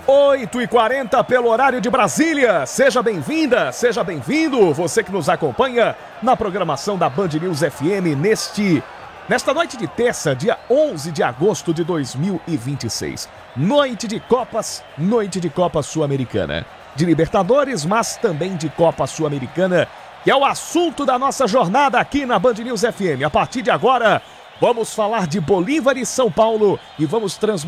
8h40 pelo horário de Brasília. Seja bem-vinda, seja bem-vindo, você que nos acompanha na programação da Band News FM nesta noite de terça, dia 11 de agosto de 2026. Noite de Copa Sul-Americana. De Libertadores, mas também de Copa Sul-Americana, que é o assunto da nossa jornada aqui na Band News FM. A partir de agora, vamos falar de Bolívar e São Paulo e vamos transmitir